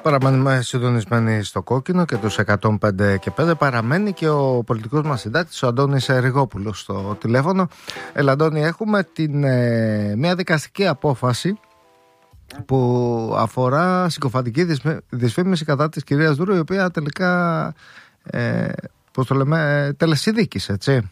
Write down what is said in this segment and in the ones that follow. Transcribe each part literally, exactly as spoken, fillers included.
Παραμένουμε συντονισμένοι στο κόκκινο και τους εκατόν πέντε και πέντε. Παραμένει και ο πολιτικός μας συντάκτης, ο Αντώνης Ριγόπουλος, στο τηλέφωνο. Έλα, Αντώνη, έχουμε την, ε, μια δικαστική απόφαση που αφορά συκοφαντική δυσφήμιση κατά της κυρίας Δούρου, η οποία τελικά ε, πώς το λέμε, τελεσίδικης, έτσι.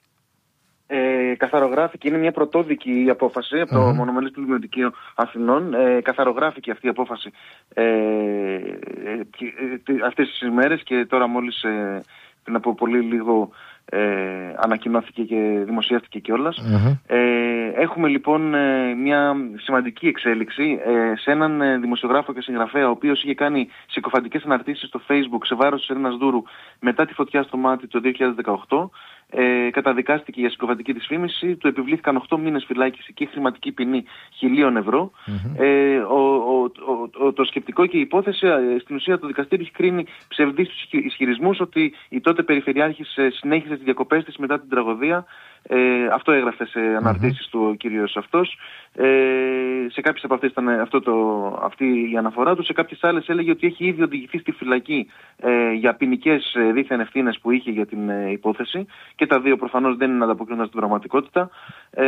Ε, καθαρογράφηκε, είναι μια πρωτόδικη απόφαση από το mm-hmm. Μονομελές Πλημμυρωτικείο Αθηνών. Ε, καθαρογράφηκε αυτή η απόφαση ε, ε, ε, αυτές τις ημέρες και τώρα μόλις ε, πριν από πολύ λίγο ε, ανακοινώθηκε και δημοσιεύτηκε κιόλας. Mm-hmm. Ε, έχουμε λοιπόν ε, μια σημαντική εξέλιξη ε, σε έναν ε, δημοσιογράφο και συγγραφέα, ο οποίος είχε κάνει συκοφαντικές αναρτήσεις στο Facebook σε βάρος της Ελένας Δούρου μετά τη φωτιά στο μάτι το δύο χιλιάδες δεκαοκτώ. Ε, καταδικάστηκε για συκοφαντική δυσφήμιση, του επιβλήθηκαν οκτώ μήνες φυλάκιση και χρηματική ποινή χιλίων ευρώ. Mm-hmm. Ε, ο, ο, ο, ο, το σκεπτικό και η υπόθεση, ε, στην ουσία το δικαστήριο έχει κρίνει ψευδείς τους ισχυρισμούς ότι η τότε Περιφερειάρχης ε, συνέχισε τις διακοπές της μετά την τραγωδία. Ε, αυτό έγραφε σε αναρτήσεις mm-hmm. του ο κύριος αυτός. Ε, σε κάποιες από αυτές ήταν αυτό το, αυτή η αναφορά του. Σε κάποιες άλλες έλεγε ότι έχει ήδη οδηγηθεί στη φυλακή ε, για ποινικές ε, δίθεν ευθύνες που είχε για την ε, υπόθεση. Και τα δύο προφανώς δεν ανταποκρίνονται στην πραγματικότητα. Ε,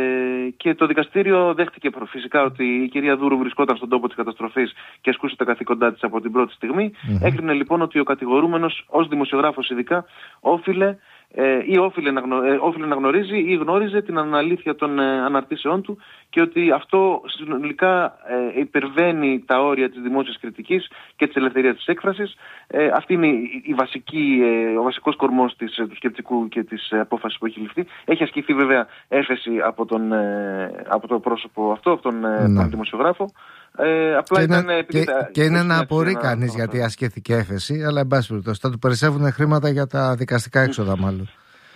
και το δικαστήριο δέχτηκε φυσικά ότι η κυρία Δούρου βρισκόταν στον τόπο της καταστροφής και ασκούσε τα καθήκοντά της από την πρώτη στιγμή. Mm-hmm. Έκρινε λοιπόν ότι ο κατηγορούμενος, ως δημοσιογράφος ειδικά, όφιλε Ε, ή όφιλε να, γνω, ε, όφιλε να γνωρίζει ή γνώριζε την αναλήθεια των ε, αναρτήσεών του και ότι αυτό συνολικά ε, υπερβαίνει τα όρια της δημόσιας κριτικής και της ελευθερίας της έκφρασης. Ε, αυτή είναι η, η βασική, ε, ο βασικός κορμός της, ε, του σκεπτικού και της ε, απόφασης που έχει ληφθεί. Έχει ασκηθεί βέβαια έφεση από, τον, ε, από το πρόσωπο αυτό, από τον, ε, τον δημοσιογράφο. Ε, απλά και ήταν, είναι, επειδή, και, και είναι να απορεί κανείς γιατί ασκήθηκε έφεση, αλλά εν πάση περιπτώσει θα του περισσεύουν χρήματα για τα δικαστικά έξοδα μάλλον.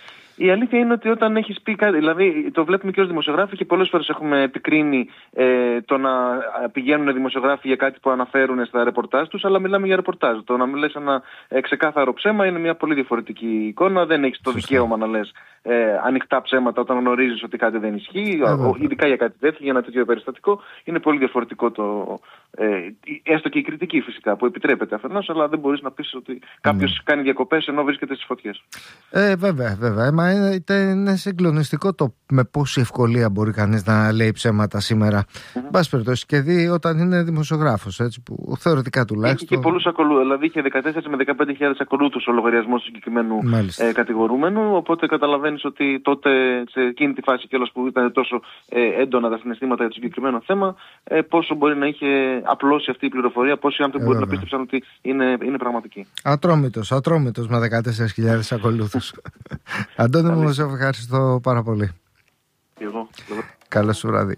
Η αλήθεια είναι ότι όταν έχεις πει κάτι, δηλαδή το βλέπουμε και ως δημοσιογράφοι και πολλές φορές έχουμε επικρίνει ε, το να πηγαίνουν δημοσιογράφοι για κάτι που αναφέρουν στα ρεπορτάζ τους, αλλά μιλάμε για ρεπορτάζ. Το να μιλές ένα ε, ξεκάθαρο ψέμα είναι μια πολύ διαφορετική εικόνα. Δεν έχεις το δικαίωμα να λες ε, ανοιχτά ψέματα όταν γνωρίζεις ότι κάτι δεν ισχύει, yeah, ειδικά για κάτι τέτοιο, για ένα τέτοιο περιστατικό. Είναι πολύ διαφορετικό το. Ε, έστω και η κριτική φυσικά που επιτρέπεται αφενός, αλλά δεν μπορείς να πεις ότι κάποιος mm. κάνει διακοπές ενώ βρίσκεται στις φωτιές. Ε, βέβαια, βέβαια. Μα είναι, είναι συγκλονιστικό το με πόση ευκολία μπορεί κανείς να λέει ψέματα σήμερα. Mm-hmm. Μπας περιπτώσει και δει όταν είναι δημοσιογράφος, έτσι, που θεωρητικά τουλάχιστον. Έχει και πολλούς ακολούθους, δηλαδή είχε δεκατέσσερις με δεκαπέντε χιλιάδες ακολούθους ο λογαριασμός του συγκεκριμένου ε, κατηγορούμενου. Οπότε καταλαβαίνεις ότι τότε σε εκείνη τη φάση κιόλας που ήταν τόσο ε, έντονα τα συναισθήματα για το συγκεκριμένο θέμα, ε, πόσο μπορεί να είχε απλώσει αυτή η πληροφορία, πόσοι άνθρωποι ε, μπορεί να πίστεψαν ότι είναι, είναι πραγματική. Ατρόμητος, ατρόμητος με δεκατέσσερις χιλιάδες ακολούθους. Αντώνη μου, σε ευχαριστώ πάρα πολύ. Εγώ. Καλό σου βράδυ.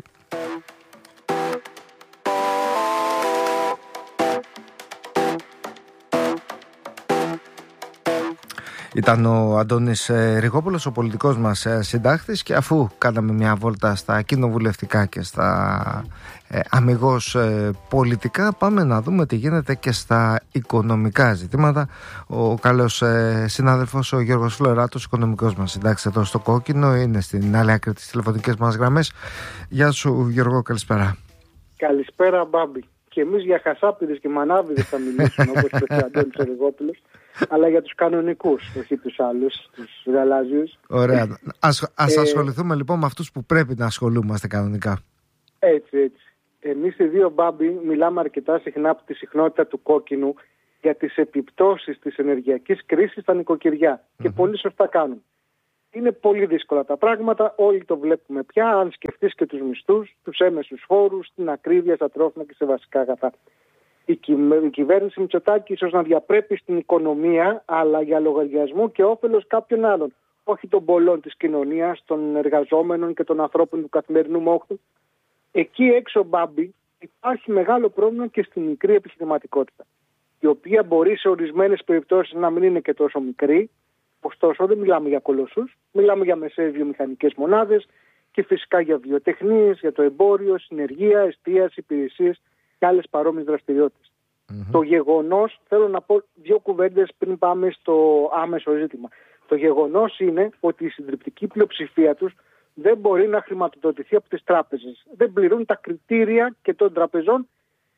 Ήταν ο Αντώνης Ριγόπουλος, ο πολιτικός μας συντάκτης, και αφού κάναμε μια βόλτα στα κοινοβουλευτικά και στα ε, αμιγώς ε, πολιτικά, πάμε να δούμε τι γίνεται και στα οικονομικά ζητήματα. Ο καλός ε, συνάδελφος, ο Γιώργος Φλωράτος, οικονομικός μας συντάκτης εδώ στο κόκκινο, είναι στην άλλη άκρη της τηλεφωνικές μας γραμμές. Γεια σου Γιώργο, καλησπέρα. Καλησπέρα Μπάμπη. Και εμείς για χασάπιδες και μανάβιδες θα μιλήσουμε, όπως είπε ο Αντώνης Ριγόπουλος, αλλά για τους κανονικούς, όχι τους άλλους, τους γαλάζιους. Ωραία. Ας, ας ε, ασχοληθούμε λοιπόν με αυτούς που πρέπει να ασχολούμαστε κανονικά. Έτσι, έτσι. Εμείς οι δύο, Μπάμπη, μιλάμε αρκετά συχνά από τη συχνότητα του κόκκινου για τις επιπτώσεις της ενεργειακής κρίσης στα νοικοκυριά. Mm-hmm. Και πολύ σωστά κάνουν. Είναι πολύ δύσκολα τα πράγματα, όλοι το βλέπουμε πια, αν σκεφτείς και τους μισθούς, τους έμεσους φόρους, την ακρίβεια στα τρόφιμα και σε βασικά αγαθά. Η, κυ- η κυβέρνηση Μητσοτάκη ίσως να διαπρέπει στην οικονομία, αλλά για λογαριασμό και όφελος κάποιων άλλων. Όχι των πολλών της κοινωνίας, των εργαζόμενων και των ανθρώπων του καθημερινού μόχθου. Εκεί έξω, Μπάμπη, υπάρχει μεγάλο πρόβλημα και στη μικρή επιχειρηματικότητα, η οποία μπορεί σε ορισμένες περιπτώσεις να μην είναι και τόσο μικρή. Ωστόσο, δεν μιλάμε για κολοσσούς, μιλάμε για μεσαίες βιομηχανικές μονάδες και φυσικά για βιοτεχνίες, για το εμπόριο, συνεργεία, εστίαση, υπηρεσίες και άλλες παρόμοιες δραστηριότητες. Mm-hmm. Το γεγονός, θέλω να πω δύο κουβέντες πριν πάμε στο άμεσο ζήτημα. Το γεγονός είναι ότι η συντριπτική πλειοψηφία τους δεν μπορεί να χρηματοδοτηθεί από τις τράπεζες. Δεν πληρούν τα κριτήρια και των τραπεζών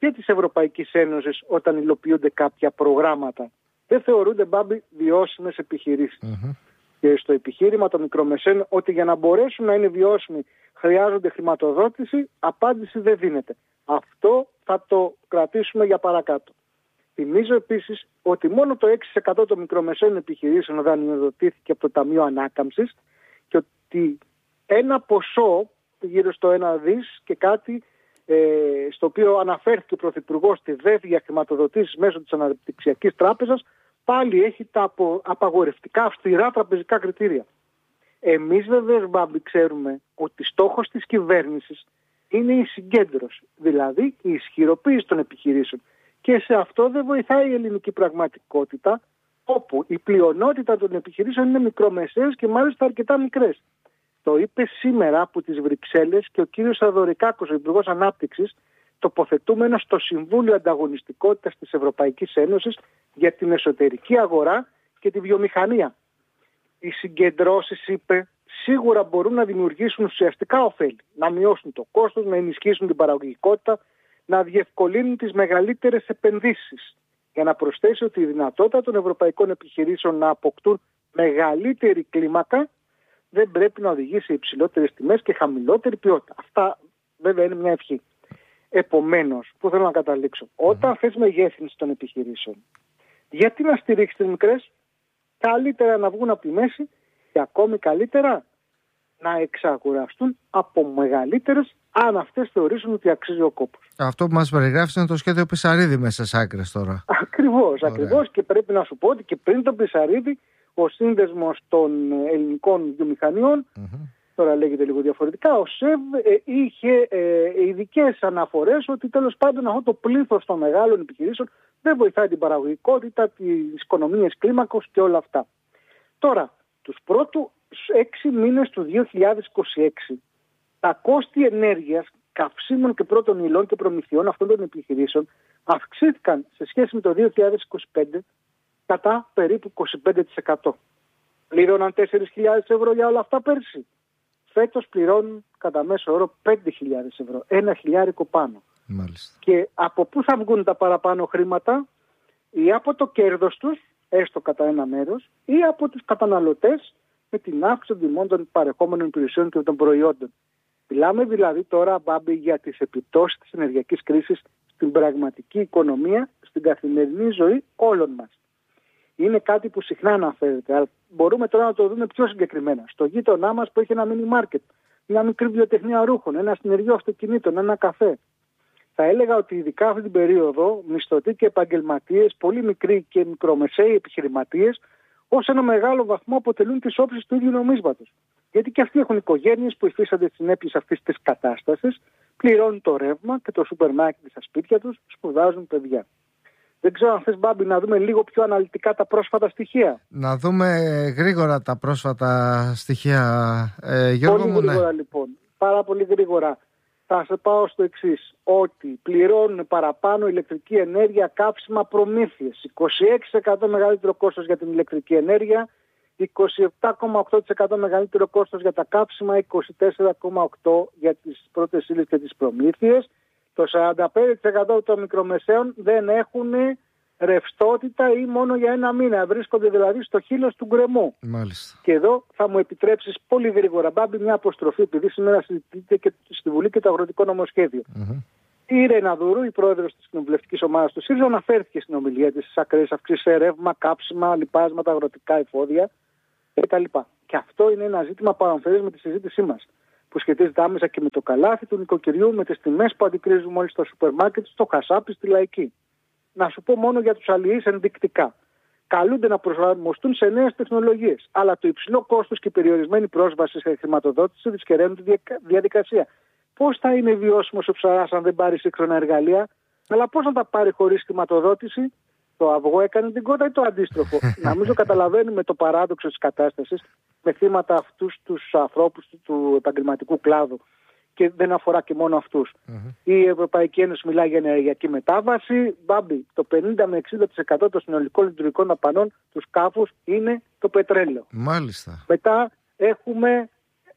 και της Ευρωπαϊκής Ένωσης όταν υλοποιούνται κάποια προγράμματα. Δεν θεωρούνται, Μπάμπη, βιώσιμες επιχειρήσεις. Mm-hmm. Και στο επιχείρημα των μικρομεσαίων ότι για να μπορέσουν να είναι βιώσιμοι χρειάζονται χρηματοδότηση, απάντηση δεν δίνεται. Αυτό θα το κρατήσουμε για παρακάτω. Θυμίζω επίσης ότι μόνο το έξι τοις εκατό των μικρομεσαίων επιχειρήσεων δανειοδοτήθηκε από το Ταμείο Ανάκαμψης και ότι ένα ποσό γύρω στο ένα δις και κάτι ε, στο οποίο αναφέρθηκε ο Πρωθυπουργός στη ΔΕΒ για χρηματοδοτήσεις μέσω της Αναπτυξιακής Τράπεζας πάλι έχει τα απο, απαγορευτικά αυστηρά τραπεζικά κριτήρια. Εμείς βεβαίως, Μπάμπη, ξέρουμε ότι στόχος της κυβέρνησης είναι η συγκέντρωση, δηλαδή η ισχυροποίηση των επιχειρήσεων. Και σε αυτό δεν βοηθάει η ελληνική πραγματικότητα, όπου η πλειονότητα των επιχειρήσεων είναι μικρομεσαίες και μάλιστα αρκετά μικρές. Το είπε σήμερα από τις Βρυξέλλες και ο κύριος Θαδωρικάκος, ο Υπουργός Ανάπτυξης, τοποθετούμενος στο Συμβούλιο Ανταγωνιστικότητας της Ευρωπαϊκής Ένωσης για την εσωτερική αγορά και τη βιομηχανία. Οι συγκεντρώσεις, είπε, σίγουρα μπορούν να δημιουργήσουν ουσιαστικά ωφέλη, να μειώσουν το κόστος, να ενισχύσουν την παραγωγικότητα, να διευκολύνουν τις μεγαλύτερες επενδύσεις. Για να προσθέσει ότι η δυνατότητα των ευρωπαϊκών επιχειρήσεων να αποκτούν μεγαλύτερη κλίμακα δεν πρέπει να οδηγήσει σε υψηλότερες τιμές και χαμηλότερη ποιότητα. Αυτά βέβαια είναι μια ευχή. Επομένως, πού θέλω να καταλήξω. Όταν θες μεγέθυνση των επιχειρήσεων, γιατί να στηρίξεις τις μικρές? Καλύτερα να βγουν από τη μέση και ακόμη καλύτερα να εξαγοραστούν από μεγαλύτερες, αν αυτές θεωρήσουν ότι αξίζει ο κόπος. Αυτό που μας περιγράφεις είναι το σχέδιο Πισαρίδη μέσα σε άκρες τώρα. Ακριβώς, ακριβώς, και πρέπει να σου πω ότι και πριν τον Πισαρίδη ο Σύνδεσμος των Ελληνικών Βιομηχανιών, mm-hmm. τώρα λέγεται λίγο διαφορετικά, ο ΣΕΒ ε, είχε ε, ειδικές αναφορές ότι τέλος πάντων αυτό το πλήθος των μεγάλων επιχειρήσεων δεν βοηθάει την παραγωγικότητα, τις οικονομίες κλίμακος και όλα αυτά. Τώρα, τους πρώτους έξι μήνες του δύο χιλιάδες είκοσι έξι, τα κόστη ενέργειας, καυσίμων και πρώτων υλών και προμηθειών αυτών των επιχειρήσεων αυξήθηκαν σε σχέση με το δύο χιλιάδες είκοσι πέντε κατά περίπου είκοσι πέντε τοις εκατό. Πλήρωναν τέσσερις χιλιάδες ευρώ για όλα αυτά πέρσι. Φέτος πληρώνουν κατά μέσο όρο πέντε χιλιάδες ευρώ, ένα χιλιάρικο πάνω. Μάλιστα. Και από πού θα βγουν τα παραπάνω χρήματα? Ή από το κέρδος τους, έστω κατά ένα μέρος, ή από τους καταναλωτές με την αύξηση των τιμών των παρεχόμενων υπηρεσιών και των προϊόντων. Μιλάμε δηλαδή τώρα, Μπάμπη, για τις επιπτώσεις της ενεργειακής κρίσης στην πραγματική οικονομία, στην καθημερινή ζωή όλων μας. Είναι κάτι που συχνά αναφέρεται, αλλά μπορούμε τώρα να το δούμε πιο συγκεκριμένα. Στο γείτονά μας που έχει ένα mini market, μια μικρή βιοτεχνία ρούχων, ένα συνεργείο αυτοκινήτων, ένα καφέ. Θα έλεγα ότι ειδικά αυτή την περίοδο μισθωτοί και επαγγελματίες, πολύ μικροί και μικρομεσαίοι επιχειρηματίες, ως ένα μεγάλο βαθμό αποτελούν τις όψεις του ίδιου νομίσματος. Γιατί και αυτοί έχουν οικογένειες που υφίστανται τις συνέπειες αυτής της κατάστασης, πληρώνουν το ρεύμα και το σούπερ μάρκετ στα σπίτια τους, σπουδάζουν παιδιά. Δεν ξέρω αν θες, Μπάμπη, να δούμε λίγο πιο αναλυτικά τα πρόσφατα στοιχεία. Να δούμε γρήγορα τα πρόσφατα στοιχεία, ε, Γιώργο πολύ μου. Πολύ γρήγορα, ναι. Λοιπόν. Πάρα πολύ γρήγορα. Θα σε πάω στο εξής. Ότι πληρώνουν παραπάνω ηλεκτρική ενέργεια, καύσιμα, προμήθειες. είκοσι έξι τοις εκατό μεγαλύτερο κόστος για την ηλεκτρική ενέργεια, είκοσι επτά κόμμα οκτώ τοις εκατό μεγαλύτερο κόστος για τα καύσιμα, είκοσι τέσσερα κόμμα οκτώ τοις εκατό για τις πρώτες ύλες και τις προμήθειες. Το σαράντα πέντε τοις εκατό των μικρομεσαίων δεν έχουν ρευστότητα ή μόνο για ένα μήνα. Βρίσκονται δηλαδή στο χείλος του γκρεμού. Μάλιστα. Και εδώ θα μου επιτρέψεις πολύ γρήγορα, Μπάμπη, μια αποστροφή, επειδή σήμερα συζητείται και στη Βουλή και το αγροτικό νομοσχέδιο. Mm-hmm. Η Ρένα Δουρού, η πρόεδρος της κοινοβουλευτικής ομάδας του ΣΥΡΙΖΑ, αναφέρθηκε στην ομιλία της στις ακραίες αυξήσεις σε ρεύμα, κάψιμα, λιπάσματα, αγροτικά εφόδια κτλ. Και αυτό είναι ένα ζήτημα παραμφερές με τη συζήτησή μας, που σχετίζεται άμεσα και με το καλάθι του νοικοκυριού, με τις τιμές που αντικρίζουμε όλοι στο σούπερ μάρκετ, στο χασάπι, στη λαϊκή. Να σου πω μόνο για τους αλληλείς ενδεικτικά. Καλούνται να προσαρμοστούν σε νέες τεχνολογίες. Αλλά το υψηλό κόστος και η περιορισμένη πρόσβαση σε χρηματοδότηση δυσκεραίνουν τη διαδικασία. Πώς θα είναι βιώσιμος ο ψαράς αν δεν πάρει σύγχρονα εργαλεία? Αλλά πώς θα τα πάρει χωρίς χρηματοδότηση? Το αυγό έκανε την κότα ή το αντίστροφο? Νομίζω καταλαβαίνουμε το παράδοξο της κατάστασης με θύματα αυτούς τους ανθρώπους του, του επαγγελματικού κλάδου. Και δεν αφορά και μόνο αυτούς. Mm-hmm. Η Ευρωπαϊκή Ένωση μιλάει για ενεργειακή μετάβαση. Μπάμπη, το πενήντα με εξήντα τοις εκατό των συνολικών λειτουργικών δαπανών του σκάφους είναι το πετρέλαιο. Μάλιστα. Μετά έχουμε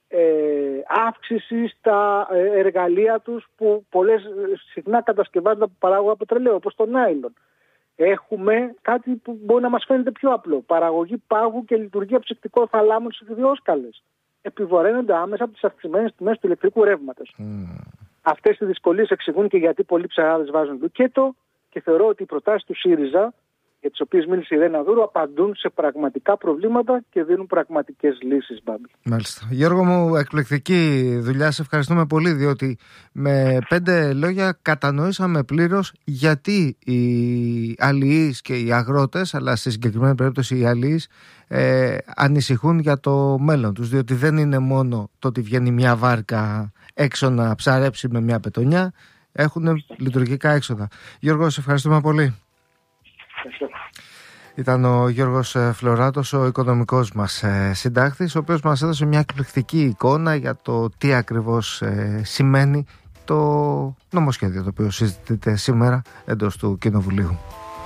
ε, αύξηση στα εργαλεία τους που πολλές συχνά κατασκευάζονται από παράγωγα πετρελαίου, όπως το νάιλον. Έχουμε κάτι που μπορεί να μας φαίνεται πιο απλό. Παραγωγή πάγου και λειτουργία ψυκτικών θαλάμων στις ιδιόσκαλες. Επιβαρύνονται άμεσα από τις αυξημένες τιμές του ηλεκτρικού ρεύματος. Mm. Αυτές οι δυσκολίες εξηγούν και γιατί πολλοί ψαράδες βάζουν λουκέτο και θεωρώ ότι οι προτάσεις του ΣΥΡΙΖΑ, για τις οποίες μίλησε η Ρένα Δούρου, απαντούν σε πραγματικά προβλήματα και δίνουν πραγματικές λύσεις, Μπάμπη. Μάλιστα. Γιώργο μου, εκπληκτική δουλειά. Σε ευχαριστούμε πολύ, διότι με πέντε λόγια κατανοήσαμε πλήρως γιατί οι αλληλείς και οι αγρότες, αλλά στη συγκεκριμένη περίπτωση οι αλληλείς, ε, ανησυχούν για το μέλλον τους. Διότι δεν είναι μόνο το ότι βγαίνει μια βάρκα έξω να ψαρέψει με μια πετονιά, έχουν λειτουργικά έξοδα. Γιώργο, σε ευχαριστούμε πολύ. Ήταν ο Γιώργος Φλωράτος, ο οικονομικός μας συντάκτης, ο οποίος μας έδωσε μια εκπληκτική εικόνα για το τι ακριβώς σημαίνει το νομοσχέδιο το οποίο συζητείται σήμερα εντός του Κοινοβουλίου.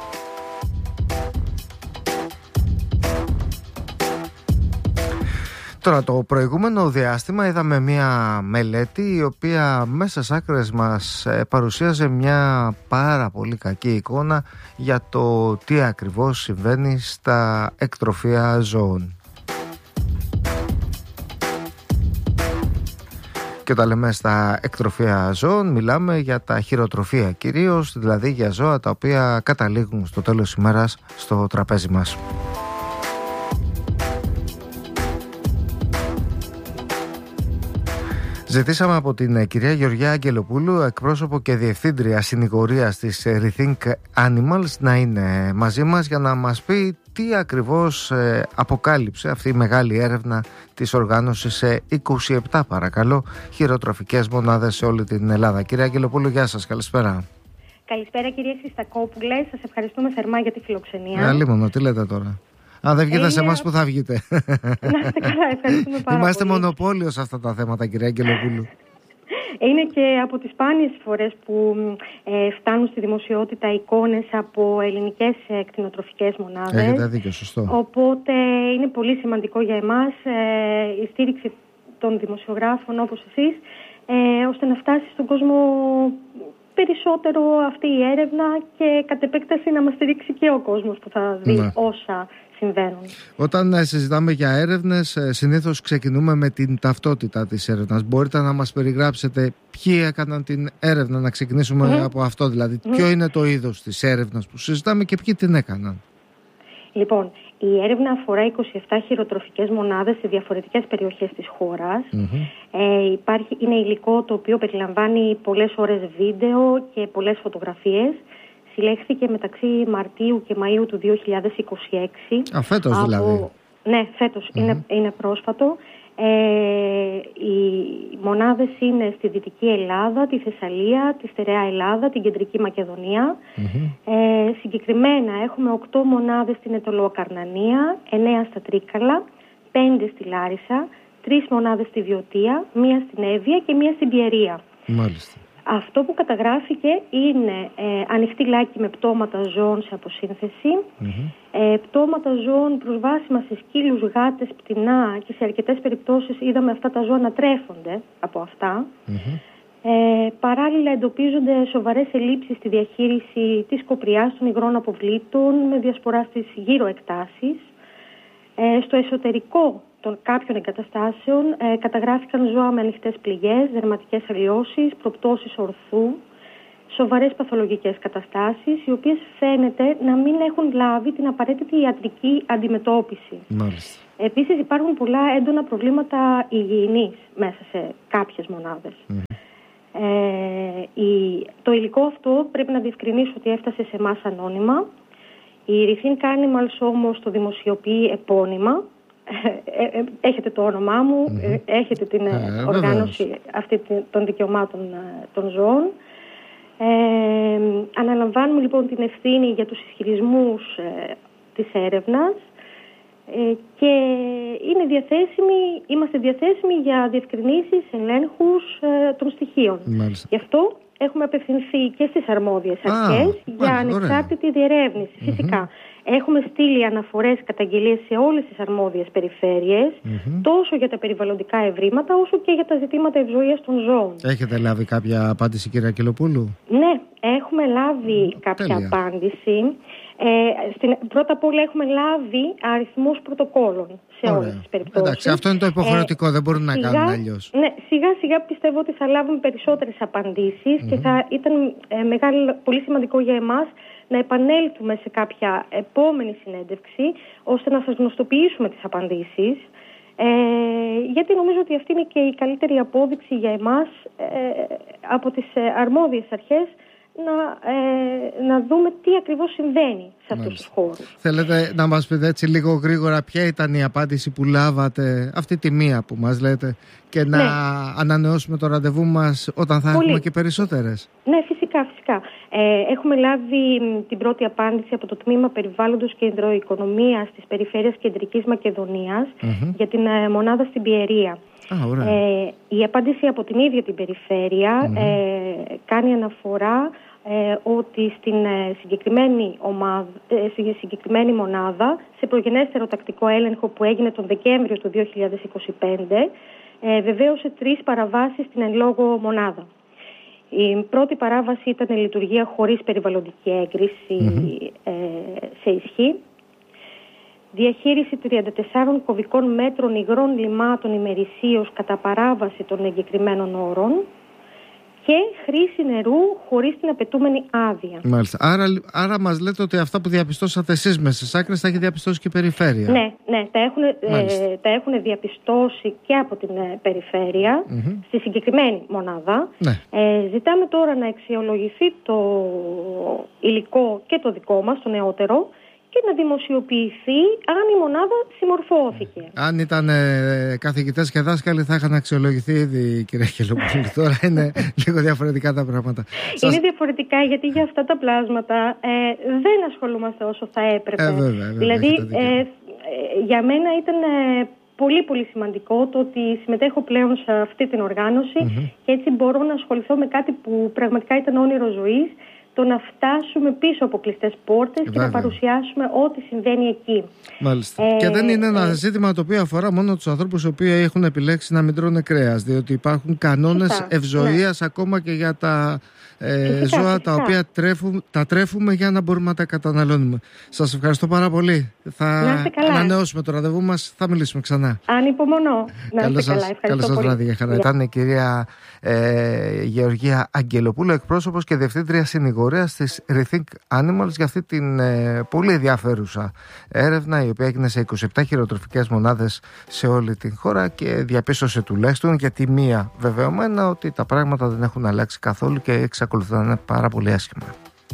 Τώρα, το προηγούμενο διάστημα είδαμε μια μελέτη η οποία μέσα στις άκρες μας παρουσίαζε μια πάρα πολύ κακή εικόνα για το τι ακριβώς συμβαίνει στα εκτροφία ζώων. Και όταν λέμε στα εκτροφία ζώων, μιλάμε για τα χειροτροφία κυρίως, δηλαδή για ζώα τα οποία καταλήγουν στο τέλος της ημέρας στο τραπέζι μας. Ζητήσαμε από την κυρία Γεωργία Αγγελοπούλου, εκπρόσωπο και διευθύντρια συνηγορίας της Rethink Animals, να είναι μαζί μας για να μας πει τι ακριβώς αποκάλυψε αυτή η μεγάλη έρευνα της οργάνωσης σε είκοσι επτά, παρακαλώ, χειροτροφικές μονάδες σε όλη την Ελλάδα. Κυρία Αγγελοπούλου, γεια σας, καλησπέρα. Καλησπέρα κυρία Χριστακόπουλε, σας ευχαριστούμε θερμά για τη φιλοξενία. Αλίμονο, τι λέτε τώρα. Αν δεν βγείτε είναι... σε εμάς, που θα βγείτε? Να είστε καλά, ευχαριστούμε πάρα Είμαστε πολύ. μονοπόλιο σε αυτά τα θέματα, κυρία Αγγελοπούλου. Είναι και από τις σπάνιες φορές που ε, φτάνουν στη δημοσιότητα εικόνες από ελληνικές ε, κτηνοτροφικές μονάδες. Έχετε δίκιο, σωστό. Οπότε είναι πολύ σημαντικό για εμάς ε, η στήριξη των δημοσιογράφων όπως εσείς, ε, ώστε να φτάσει στον κόσμο περισσότερο αυτή η έρευνα και κατ' επέκταση να μας στηρίξει και ο κόσμος που θα δει ναι. όσα συμβαίνουν. Όταν συζητάμε για έρευνες, συνήθως ξεκινούμε με την ταυτότητα της έρευνας. Μπορείτε να μας περιγράψετε ποιοι έκαναν την έρευνα, να ξεκινήσουμε mm-hmm. από αυτό δηλαδή. Mm-hmm. Ποιο είναι το είδος της έρευνας που συζητάμε και ποιοι την έκαναν? Λοιπόν, η έρευνα αφορά είκοσι επτά χειροτροφικές μονάδες σε διαφορετικές περιοχές της χώρας. Mm-hmm. Ε, υπάρχει, είναι υλικό το οποίο περιλαμβάνει πολλές ώρες βίντεο και πολλές φωτογραφίες. Συλλέχθηκε μεταξύ Μαρτίου και Μαΐου του δύο χιλιάδες είκοσι έξι. Α, φέτος από... δηλαδή. Ναι, φέτος. Mm-hmm. Είναι, είναι πρόσφατο. Ε, οι μονάδες είναι στη Δυτική Ελλάδα, τη Θεσσαλία, τη Στερεά Ελλάδα, την Κεντρική Μακεδονία. Mm-hmm. Ε, συγκεκριμένα έχουμε οκτώ μονάδες στην Αιτωλοακαρνανία, εννέα στα Τρίκαλα, πέντε στη Λάρισα, τρεις μονάδες στη Βιωτία, μία στην Εύβοια και μία στην Πιερία. Μάλιστα. Αυτό που καταγράφηκε είναι ε, ανοιχτή λάκη με πτώματα ζώων σε αποσύνθεση, mm-hmm. ε, πτώματα ζώων προσβάσιμα σε σκύλους, γάτες, πτηνά και σε αρκετές περιπτώσεις είδαμε αυτά τα ζώα να τρέφονται από αυτά. Mm-hmm. Ε, παράλληλα εντοπίζονται σοβαρές ελλείψεις στη διαχείριση της κοπριάς των υγρών αποβλήτων με διασπορά στις γύρω εκτάσεις. Ε, στο εσωτερικό των κάποιων εγκαταστάσεων ε, καταγράφηκαν ζώα με ανοιχτές πληγές, δερματικές αλλοιώσεις, προπτώσεις ορθού, σοβαρές παθολογικές καταστάσεις, οι οποίες φαίνεται να μην έχουν λάβει την απαραίτητη ιατρική αντιμετώπιση. Μάλιστα. Επίσης υπάρχουν πολλά έντονα προβλήματα υγιεινής μέσα σε κάποιες μονάδες. Mm. Ε, η, το υλικό αυτό πρέπει να διευκρινίσω ότι έφτασε σε εμάς ανώνυμα. Η Rethink Animals όμως το δημοσιοποιεί επώνυμα. Ε, ε, έχετε το όνομά μου, mm-hmm. ε, έχετε την ε, οργάνωση βέβαιως. αυτή των δικαιωμάτων ε, των ζώων. Ε, αναλαμβάνουμε λοιπόν την ευθύνη για τους ισχυρισμούς ε, της έρευνας ε, και είναι διαθέσιμοι, είμαστε διαθέσιμοι για διευκρινήσεις, ελέγχους ε, των στοιχείων. Μάλιστα. Γι' αυτό έχουμε απευθυνθεί και στις αρμόδιες αρχές ah, για ανεξάρτητη διερεύνηση. Mm-hmm. Φυσικά. Έχουμε στείλει αναφορές, καταγγελίες σε όλες τις αρμόδιες περιφέρειες, mm-hmm. τόσο για τα περιβαλλοντικά ευρήματα όσο και για τα ζητήματα ευζοίας των ζώων. Έχετε λάβει κάποια απάντηση, κυρία Αγγελοπούλου? Ναι, έχουμε λάβει κάποια Τέλεια. απάντηση. Ε, στην, πρώτα απ' όλα έχουμε λάβει αριθμούς πρωτοκόλων σε Ωραία. όλες τις περιπτώσεις. Εντάξει, αυτό είναι το υποχρεωτικό, ε, δεν μπορούν να σιγά, κάνουν αλλιώς. Ναι, σιγά σιγά πιστεύω ότι θα λάβουμε περισσότερες απαντήσεις mm-hmm. και θα ήταν ε, μεγάλο, πολύ σημαντικό για εμάς να επανέλθουμε σε κάποια επόμενη συνέντευξη ώστε να σας γνωστοποιήσουμε τις απαντήσεις. Ε, γιατί νομίζω ότι αυτή είναι και η καλύτερη απόδειξη για εμάς ε, από τις ε, αρμόδιες αρχές να, ε, να δούμε τι ακριβώς συμβαίνει σε αυτούς τους χώρους. Θέλετε να μας πείτε έτσι λίγο γρήγορα ποια ήταν η απάντηση που λάβατε, αυτή τη μία που μας λέτε, και να ναι. ανανεώσουμε το ραντεβού μας όταν θα Πολύ. έχουμε και περισσότερες? Ναι, φυσικά, φυσικά. Ε, έχουμε λάβει την πρώτη απάντηση από το Τμήμα Περιβάλλοντος και Υδροοικονομίας της Περιφέρειας Κεντρικής Μακεδονίας mm-hmm. για την ε, μονάδα στην Πιερία. Ah, ε, η απάντηση από την ίδια την περιφέρεια mm-hmm. ε, κάνει αναφορά ε, ότι στην ε, συγκεκριμένη, ομάδα, ε, στη συγκεκριμένη μονάδα, σε προγενέστερο τακτικό έλεγχο που έγινε τον Δεκέμβριο του δύο χιλιάδες είκοσι πέντε, ε, βεβαίωσε τρεις παραβάσεις στην εν λόγω μονάδα. Η πρώτη παράβαση ήταν η λειτουργία χωρίς περιβαλλοντική έγκριση mm-hmm. ε, σε ισχύ. Διαχείριση τριάντα τεσσάρων κωβικών μέτρων υγρών λιμάτων ημερησίως κατά παράβαση των εγκεκριμένων όρων και χρήση νερού χωρίς την απαιτούμενη άδεια. Μάλιστα. Άρα, άρα μας λέτε ότι αυτά που διαπιστώσατε εσείς μέσα στις άκρες τα έχει διαπιστώσει και η περιφέρεια. Ναι, ναι, τα έχουν, ε, τα έχουν διαπιστώσει και από την ε, περιφέρεια mm-hmm. στη συγκεκριμένη μονάδα. Ναι. Ε, ζητάμε τώρα να αξιολογηθεί το υλικό και το δικό μας, το νεότερο, και να δημοσιοποιηθεί αν η μονάδα συμμορφώθηκε. Αν ήταν ε, καθηγητές και δάσκαλοι θα είχαν αξιολογηθεί ήδη, κυρία Αγγελοπούλου. Τώρα είναι λίγο διαφορετικά τα πράγματα. Είναι Σας... διαφορετικά γιατί για αυτά τα πλάσματα ε, δεν ασχολούμαστε όσο θα έπρεπε. Ε, βέβαια, βέβαια, δηλαδή ε, ε, για μένα ήταν ε, πολύ πολύ σημαντικό το ότι συμμετέχω πλέον σε αυτή την οργάνωση mm-hmm. και έτσι μπορώ να ασχοληθώ με κάτι που πραγματικά ήταν όνειρο ζωής, το να φτάσουμε πίσω από κλειστές πόρτες και να παρουσιάσουμε ό,τι συμβαίνει εκεί. Μάλιστα. Ε, και δεν είναι ένα ε, ζήτημα το οποίο αφορά μόνο τους ανθρώπους οι οποίοι έχουν επιλέξει να μην τρώνε κρέας, διότι υπάρχουν κανόνες φυσικά, ευζοίας ναι. ακόμα και για τα ε, φυσικά, ζώα φυσικά. τα οποία τρέφουμε, τα τρέφουμε για να μπορούμε να τα καταναλώνουμε. Σας ευχαριστώ πάρα πολύ. Θα ανανεώσουμε το ραντεβού μας, θα μιλήσουμε ξανά. Ανυπομονώ. Να είστε καλά. Ευχαριστώ Καλό σας βράδυ για χαρά. Ήταν η κυρία ε, Γεωργία Αγγελοπούλου, εκπρόσωπος και διευθύντρια συνηγορίας της Rethink Animals, για αυτή την ε, πολύ ενδιαφέρουσα έρευνα, η οποία έγινε σε είκοσι επτά χειροτροφικές μονάδες σε όλη την χώρα και διαπίστωσε τουλάχιστον για τη μία βεβαιωμένα ότι τα πράγματα δεν έχουν αλλάξει καθόλου και εξακολουθούν να είναι πάρα πολύ άσχημα.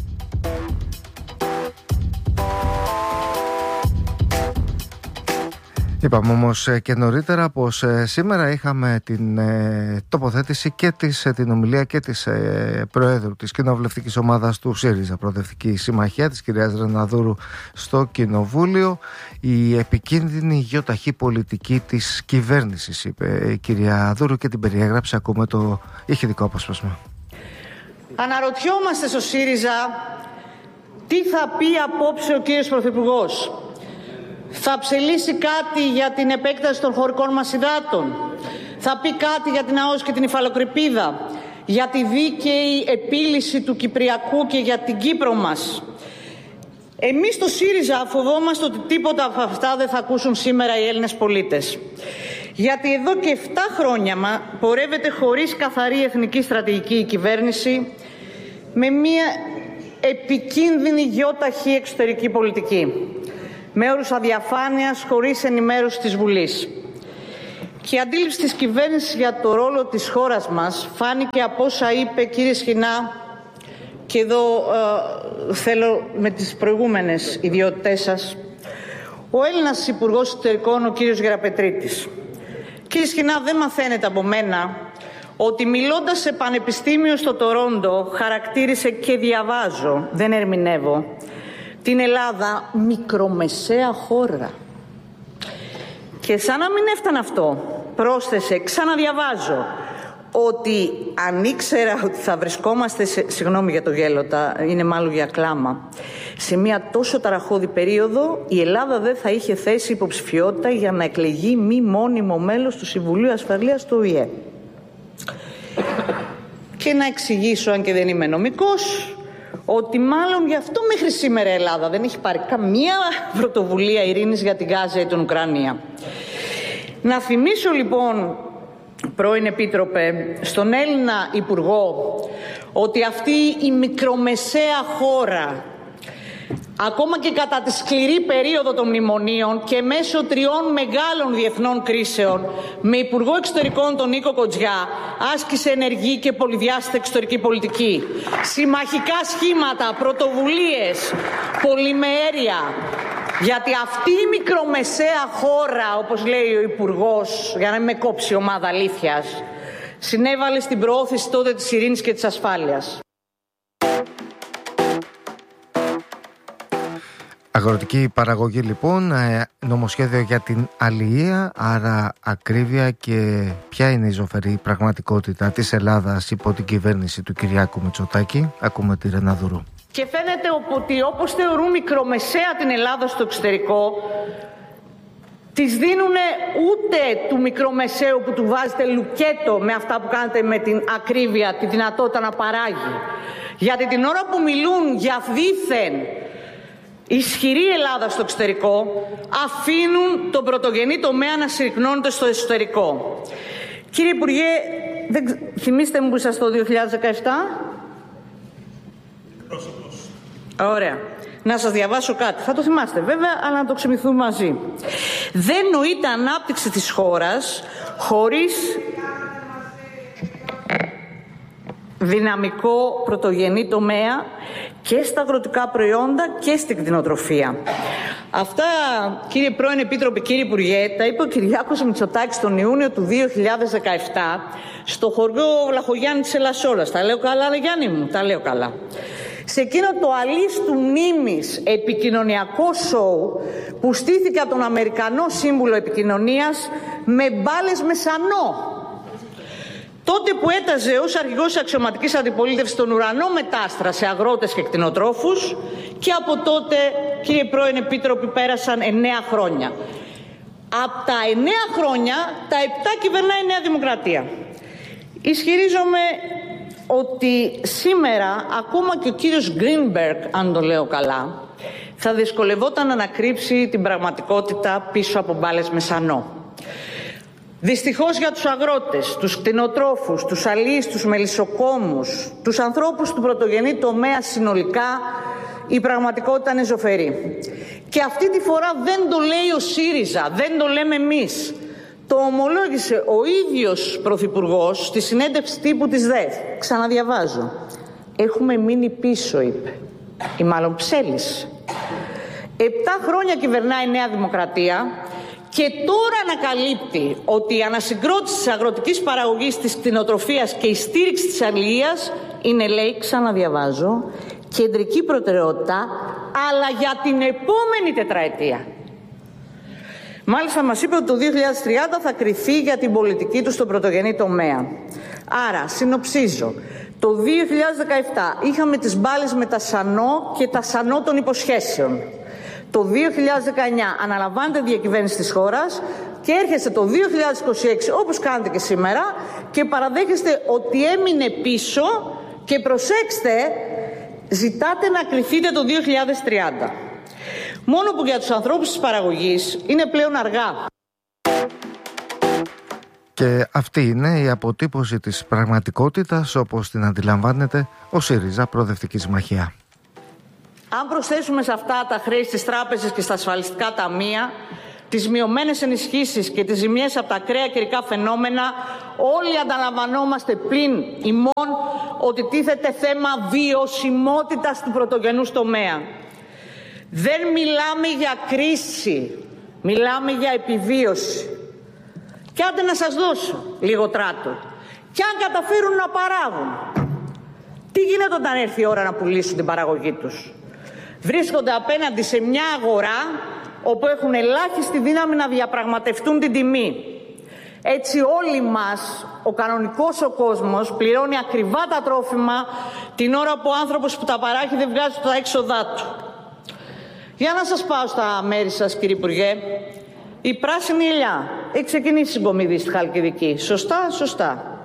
Είπαμε όμως και νωρίτερα πως ε, σήμερα είχαμε την ε, τοποθέτηση και της, ε, την ομιλία και της ε, Προέδρου της Κοινοβουλευτικής Ομάδας του ΣΥΡΙΖΑ, Προοδευτική Συμμαχία, της κυρίας Ρεναδούρου, στο Κοινοβούλιο. Η επικίνδυνη γεωταχή πολιτική της κυβέρνησης, είπε η κυρία Δούρου, και την περιέγραψε. Ακούμε το ηχητικό απόσπασμα. Αναρωτιόμαστε στο ΣΥΡΙΖΑ τι θα πει απόψε ο κύριος Πρωθυπουργός. Θα ψελίσει κάτι για την επέκταση των χωρικών μας υδάτων. Θα πει κάτι για την ΑΟΣ και την υφαλοκρηπίδα. Για τη δίκαιη επίλυση του Κυπριακού και για την Κύπρο μας. Εμείς στο ΣΥΡΙΖΑ φοβόμαστε ότι τίποτα από αυτά δεν θα ακούσουν σήμερα οι Έλληνες πολίτες. Γιατί εδώ και επτά χρόνια πορεύεται χωρίς καθαρή εθνική στρατηγική η κυβέρνηση, με μια επικίνδυνη γεώταχη εξωτερική πολιτική, με όρους αδιαφάνειας, χωρίς ενημέρωση της Βουλής. Και η αντίληψη της κυβέρνησης για το ρόλο της χώρας μας φάνηκε από όσα είπε, κύριε Σχοινά, και εδώ ε, θέλω με τις προηγούμενες ιδιότητές σας, ο Έλληνας Υπουργός Εσωτερικών, ο κύριος Γεραπετρίτης. Κύριε Σχοινά, δεν μαθαίνετε από μένα ότι μιλώντας σε πανεπιστήμιο στο Τορόντο χαρακτήρισε, και διαβάζω, δεν ερμηνεύω, την Ελλάδα μικρομεσαία χώρα. Και σαν να μην έφτανε αυτό, πρόσθεσε, ξαναδιαβάζω, ότι αν ήξερα ότι θα βρισκόμαστε σε, συγγνώμη για το γέλοτα, είναι μάλλον για κλάμα, Σε μια τόσο ταραχώδη περίοδο η Ελλάδα δεν θα είχε θέσει υποψηφιότητα για να εκλεγεί μη μόνιμο μέλος του Συμβουλίου Ασφαλείας του Ο Η Ε. Και να εξηγήσω, αν και δεν είμαι νομικός, ότι μάλλον γι' αυτό μέχρι σήμερα η Ελλάδα δεν έχει πάρει καμία πρωτοβουλία ειρήνης για την Γάζα ή την Ουκρανία. Να θυμίσω λοιπόν, πρώην Επίτροπε, στον Έλληνα Υπουργό ότι αυτή η μικρομεσαία χώρα, ακόμα και κατά τη σκληρή περίοδο των μνημονίων και μέσω τριών μεγάλων διεθνών κρίσεων, με Υπουργό Εξωτερικών τον Νίκο Κοντζιά, άσκησε ενεργή και πολυδιάστατη εξωτερική πολιτική. Συμμαχικά σχήματα, πρωτοβουλίες, πολυμέρεια. Γιατί αυτή η μικρομεσαία χώρα, όπως λέει ο Υπουργός, για να μην με κόψει η ομάδα αλήθειας, συνέβαλε στην προώθηση τότε της ειρήνης και της ασφάλειας. Αγροτική παραγωγή λοιπόν, νομοσχέδιο για την αλληλεία, άρα ακρίβεια. Και ποια είναι η ζωφερή πραγματικότητα της Ελλάδας υπό την κυβέρνηση του Κυριάκου Μητσοτάκη? Ακούμε τη Ρεναδούρου. Και φαίνεται ότι όπως θεωρούν μικρομεσαία την Ελλάδα στο εξωτερικό, τις δίνουν ούτε του μικρομεσαίου που του βάζετε λουκέτο με αυτά που κάνετε με την ακρίβεια, τη δυνατότητα να παράγει. Γιατί την ώρα που μιλούν για δήθεν ισχυρή Ελλάδα στο εξωτερικό, αφήνουν τον πρωτογενή τομέα να συρρυκνώνεται στο εσωτερικό. Κύριε Υπουργέ, δεν... θυμίστε μου που είσαστε το δύο χιλιάδες δεκαεπτά. Ωραία. Να σας διαβάσω κάτι. Θα το θυμάστε βέβαια, αλλά να το ξεμηθούμε μαζί. Δεν νοείται ανάπτυξη της χώρας χωρίς δυναμικό πρωτογενή τομέα και στα αγροτικά προϊόντα και στην κτηνοτροφία. Αυτά, κύριε πρώην Επίτροπε, κύριε Υπουργέ, τα είπε ο Κυριάκος Μητσοτάκης τον Ιούνιο του δύο χιλιάδες δεκαεπτά στο χωριό Βλαχογιάννη της Ελασσόρας. Τα λέω καλά, Γιάννη μου? Τα λέω καλά. Σε εκείνο το αλής του μνήμης επικοινωνιακό σοου που στήθηκε από τον Αμερικανό Σύμβουλο Επικοινωνίας με μπάλες με σανό. Τότε που έταζε ως αρχηγός αξιωματικής αντιπολίτευσης στον ουρανό μετάστρα σε αγρότες και κτηνοτρόφους, και από τότε, κύριε πρώην Επίτροπη, πέρασαν εννέα χρόνια. Από τα εννέα χρόνια, τα επτά κυβερνάει η Νέα Δημοκρατία. Ισχυρίζομαι ότι σήμερα ακόμα και ο κύριος Γκρίνμπεργκ, αν το λέω καλά, θα δυσκολευόταν να ανακρύψει την πραγματικότητα πίσω από μπάλες με σανό. Δυστυχώς για τους αγρότες, τους κτηνοτρόφους, τους αλείς, τους μελισσοκόμους, τους ανθρώπους του πρωτογενή τομέα συνολικά, η πραγματικότητα είναι ζωφερή. Και αυτή τη φορά δεν το λέει ο ΣΥΡΙΖΑ, δεν το λέμε εμείς. Το ομολόγησε ο ίδιος Πρωθυπουργός στη συνέντευξη τύπου της ΔΕΘ. Ξαναδιαβάζω. Έχουμε μείνει πίσω, είπε. Ή μάλλον ψέλισε. Επτά χρόνια κυβερνάει η Νέα Δημοκρατία και τώρα ανακαλύπτει ότι η ανασυγκρότηση της αγροτικής παραγωγής, της κτηνοτροφίας και η στήριξη της αλληλείας είναι, λέει, ξαναδιαβάζω, κεντρική προτεραιότητα, αλλά για την επόμενη τετραετία. Μάλιστα μας είπε ότι το δύο χιλιάδες τριάντα θα κριθεί για την πολιτική του στον πρωτογενή τομέα. Άρα, συνοψίζω, το δύο χιλιάδες δεκαεπτά είχαμε τις μπάλες με τα σανό και τα σανό των υποσχέσεων. Το δύο χιλιάδες δεκαεννιά αναλαμβάνετε διακυβέρνηση της χώρας και έρχεστε το δύο χιλιάδες είκοσι έξι, όπως κάνετε και σήμερα, και παραδέχεστε ότι έμεινε πίσω και, προσέξτε, ζητάτε να κριθείτε το δύο χιλιάδες τριάντα. Μόνο που για τους ανθρώπους της παραγωγής είναι πλέον αργά. Και αυτή είναι η αποτύπωση της πραγματικότητας όπως την αντιλαμβάνεται ο ΣΥΡΙΖΑ Προοδευτική Συμμαχία. Αν προσθέσουμε σε αυτά τα χρέη στις τράπεζες και στα ασφαλιστικά ταμεία, τις μειωμένες ενισχύσεις και τις ζημιές από τα ακραία καιρικά φαινόμενα, όλοι ανταλαμβανόμαστε πλην ημών ότι τίθεται θέμα βιωσιμότητας του πρωτογενούς τομέα. Δεν μιλάμε για κρίση, μιλάμε για επιβίωση. Και άντε να σας δώσω λίγο τράτο. Και αν καταφέρουν να παράγουν, τι γίνεται όταν έρθει η ώρα να πουλήσουν την παραγωγή τους? Βρίσκονται απέναντι σε μια αγορά όπου έχουν ελάχιστη δύναμη να διαπραγματευτούν την τιμή. Έτσι όλοι μας, ο κανονικός ο κόσμος, πληρώνει ακριβά τα τρόφιμα την ώρα που ο άνθρωπος που τα παράγει δεν βγάζει τα έξοδά του. Για να σας πάω στα μέρη σας, κύριε Υπουργέ. Η πράσινη ελιά έχει ξεκινήσει συγκομιδή στη Χαλκιδική. Σωστά, σωστά.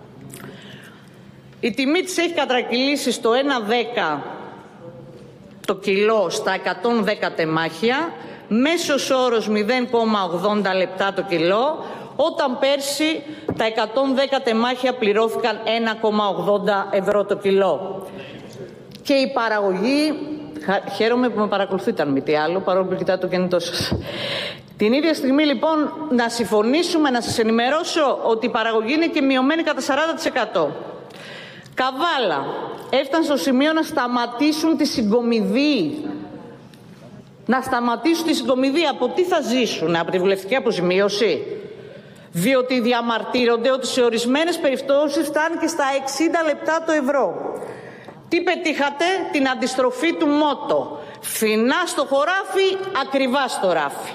Η τιμή της έχει κατρακυλήσει στο ένα δέκα το κιλό στα εκατόν δέκα τεμάχια, μέσος όρος μηδέν κόμμα ογδόντα λεπτά το κιλό, όταν πέρσι τα εκατόν δέκα τεμάχια πληρώθηκαν ένα κόμμα ογδόντα ευρώ το κιλό. Και η παραγωγή, χαίρομαι που με παρακολουθείτε αν μη τι άλλο, παρόλο που κοιτάτε το κινητό σας. Την ίδια στιγμή λοιπόν να συμφωνήσουμε, να σας ενημερώσω ότι η παραγωγή είναι και μειωμένη κατά σαράντα τοις εκατό. Καβάλα, έφτανε στο σημείο να σταματήσουν τη συγκομιδή. Να σταματήσουν τη συγκομιδή. Από τι θα ζήσουν, από τη βουλευτική αποζημίωση? Διότι διαμαρτύρονται ότι σε ορισμένες περιπτώσεις φτάνει και στα εξήντα λεπτά το ευρώ. Τι πετύχατε? Την αντιστροφή του μότο. Φθηνά στο χωράφι, ακριβά στο ράφι.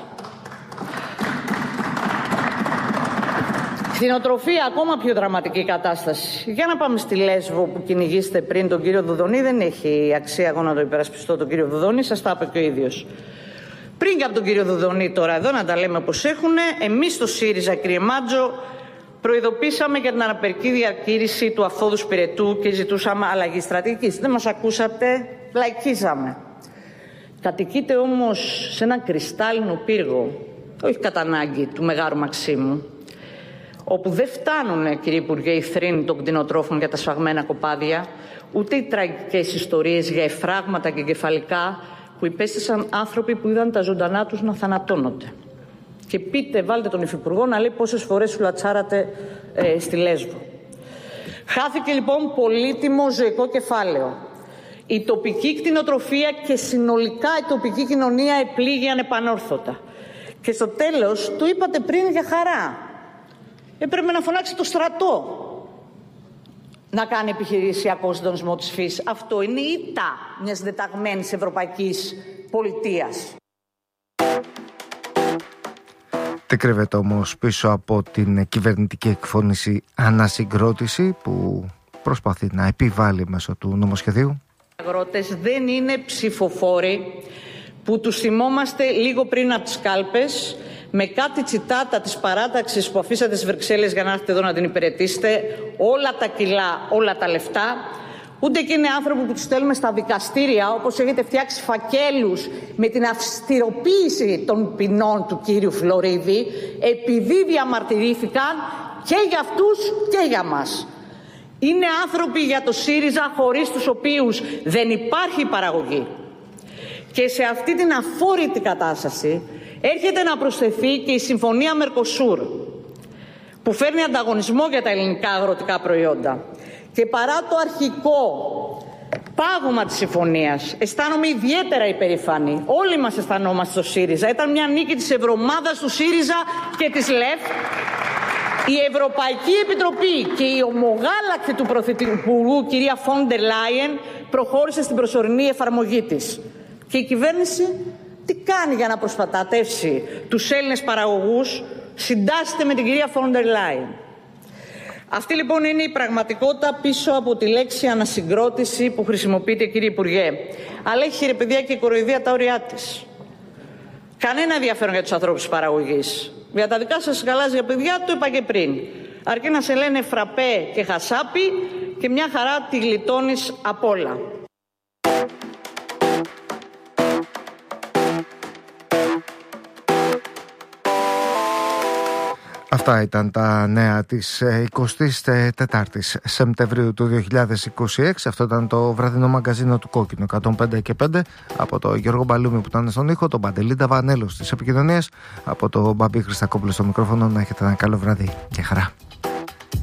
Κτηνοτροφία, ακόμα πιο δραματική κατάσταση. Για να πάμε στη Λέσβο που κυνηγήσετε πριν τον κύριο Δουδονή. Δεν έχει αξία εγώ να το υπερασπιστώ τον κύριο Δουδονή, σας τα είπε και ο ίδιος. Πριν και από τον κύριο Δουδονή τώρα εδώ, να τα λέμε όπως έχουνε, εμείς στο ΣΥΡΙΖΑ, κύριε Μάτζο, προειδοποίησαμε για την αναπερική διακήρυξη του Αυθόδου Σπυρετού και ζητούσαμε αλλαγή στρατηγικής. Δεν μας ακούσατε, λαϊκίζαμε. Κατοικείτε όμως σε έναν κρυστάλλινο πύργο, όχι κατά ανάγκη του Μεγάρου Μαξίμου, όπου δεν φτάνουν, κύριε Υπουργέ, οι θρήνοι των κτηνοτρόφων για τα σφαγμένα κοπάδια, ούτε οι τραγικές ιστορίες για εφράγματα και κεφαλικά που υπέστησαν άνθρωποι που είδαν τα ζωντανά τους να θανατώνονται. Και πείτε, βάλτε τον Υφυπουργό να λέει πόσες φορές σου λατσάρατε ε, στη Λέσβο. Χάθηκε λοιπόν πολύτιμο ζωικό κεφάλαιο. Η τοπική κτηνοτροφία και συνολικά η τοπική κοινωνία επλήγει ανεπανόρθωτα. Και στο τέλος, το είπατε πριν για χαρά, έπρεπε να φωνάξει το στρατό να κάνει επιχειρησιακό συντονισμό της φύσης. Αυτό είναι η ήττα μιας δεταγμένης ευρωπαϊκής πολιτείας. Τι κρύβεται όμως πίσω από την κυβερνητική εκφώνηση ανασυγκρότηση που προσπαθεί να επιβάλλει μέσω του νομοσχεδίου? Οι αγρότες δεν είναι ψηφοφόροι που τους θυμόμαστε λίγο πριν από τις κάλπες με κάτι τσιτάτα της παράταξης που αφήσατε στις Βρυξέλλες για να έρθετε εδώ να την υπηρετήσετε, όλα τα κιλά, όλα τα λεφτά. Ούτε και είναι άνθρωποι που τους στέλνουμε στα δικαστήρια, όπως έχετε φτιάξει φακέλους με την αυστηροποίηση των ποινών του κύριου Φλωρίδη, επειδή διαμαρτυρήθηκαν και για αυτούς και για μας. Είναι άνθρωποι για το ΣΥΡΙΖΑ χωρίς τους οποίους δεν υπάρχει παραγωγή. Και σε αυτή την αφόρητη κατάσταση έρχεται να προσθεθεί και η Συμφωνία Μερκοσούρ, που φέρνει ανταγωνισμό για τα ελληνικά αγροτικά προϊόντα. Και παρά το αρχικό πάγωμα της συμφωνίας, αισθάνομαι ιδιαίτερα υπερηφανή. Όλοι μας αισθανόμαστε στο ΣΥΡΙΖΑ. Ήταν μια νίκη της Ευρωομάδας του ΣΥΡΙΖΑ και της ΛΕΦ. Η Ευρωπαϊκή Επιτροπή και η ομογάλακτη του Πρωθυπουργού, κυρία Φόντερ Λάιεν, προχώρησε στην προσωρινή εφαρμογή της. Και η κυβέρνηση τι κάνει για να προσπατατεύσει τους Έλληνες παραγωγούς? Συντάσσεται με την κυρία Φόντερ Λάιεν. Αυτή λοιπόν είναι η πραγματικότητα πίσω από τη λέξη ανασυγκρότηση που χρησιμοποιείτε, κύριε Υπουργέ. Αλλά έχει, ρε παιδιά, και η κοροϊδία τα όρια της. Κανένα ενδιαφέρον για τους ανθρώπους της παραγωγής. Για τα δικά σας γαλάζια παιδιά, το είπα και πριν. Αρκεί να σε λένε φραπέ και χασάπι και μια χαρά τη γλιτώνεις απ' όλα. Αυτά ήταν τα νέα της εικοστής τετάρτης Σεπτεμβρίου του δύο χιλιάδες είκοσι έξι. Αυτό ήταν το βραδινό μαγκαζίνο του Κόκκινου εκατόν πέντε και πέντε. Από τον Γιώργο Μπαλούμη που ήταν στον ήχο, τον Παντελή Ταβανέλο στις επικοινωνίες, από τον Μπαμπή Χριστακόπουλο στο μικρόφωνο. Να έχετε ένα καλό βράδυ και χαρά.